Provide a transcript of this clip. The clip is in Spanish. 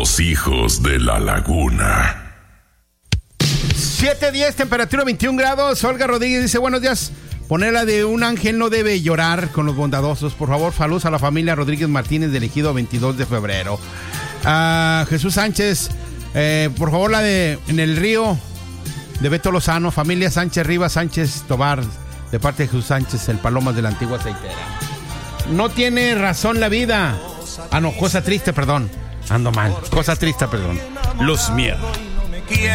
Los hijos de la laguna. 7:10, temperatura 21 grados. Olga Rodríguez dice, buenos días. Ponerla de un ángel no debe llorar con los bondadosos. Por favor, saludos a la familia Rodríguez Martínez del Ejido 22 de febrero. Jesús Sánchez, por favor, la de En el Río de Beto Lozano, familia Sánchez Rivas Sánchez Tobar, de parte de Jesús Sánchez, el Palomas de la antigua aceitera. No tiene razón la vida. No, cosa triste, perdón. Ando mal. Cosa triste, perdón. Los miedos.